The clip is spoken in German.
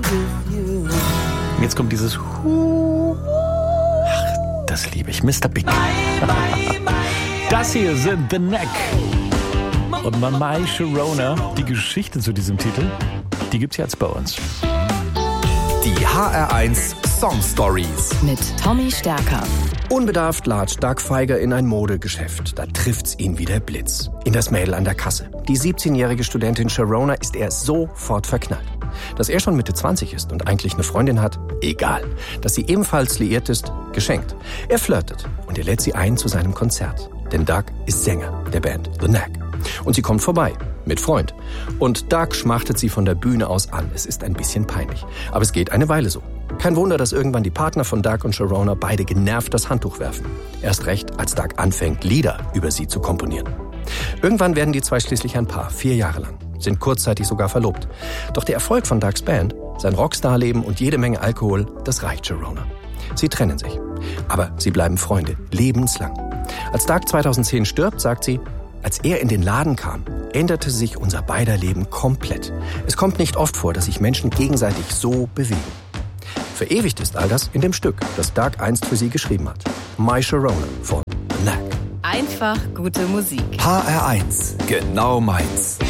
Jetzt kommt dieses Ach, das liebe ich, Mr. Big. Das hier sind The Knack und My Sharona. Die Geschichte zu diesem Titel, die gibt's jetzt bei uns. Die HR1 Song Stories Mit Tommy Stärker. Unbedarft latscht Doug Feiger in ein Modegeschäft. Da trifft's ihn wie der Blitz. In das Mädel an der Kasse. Die 17-jährige Studentin Sharona ist er sofort verknallt. Dass er schon Mitte 20 ist und eigentlich eine Freundin hat, egal. Dass sie ebenfalls liiert ist, geschenkt. Er flirtet und er lädt sie ein zu seinem Konzert. Denn Doug ist Sänger der Band The Knack. Und sie kommt vorbei, mit Freund. Und Doug schmachtet sie von der Bühne aus an. Es ist ein bisschen peinlich. Aber es geht eine Weile so. Kein Wunder, dass irgendwann die Partner von Doug und Sharona beide genervt das Handtuch werfen. Erst recht, als Doug anfängt, Lieder über sie zu komponieren. Irgendwann werden die zwei schließlich ein Paar, 4 Jahre lang. Sind kurzzeitig sogar verlobt. Doch der Erfolg von Dougs Band, sein Rockstar-Leben und jede Menge Alkohol, das reicht Sharona. Sie trennen sich. Aber sie bleiben Freunde, lebenslang. Als Doug 2010 stirbt, sagt sie, als er in den Laden kam, änderte sich unser beider Leben komplett. Es kommt nicht oft vor, dass sich Menschen gegenseitig so bewegen. Verewigt ist all das in dem Stück, das Doug einst für sie geschrieben hat. My Sharona von The Knack. Einfach gute Musik. HR1, genau meins.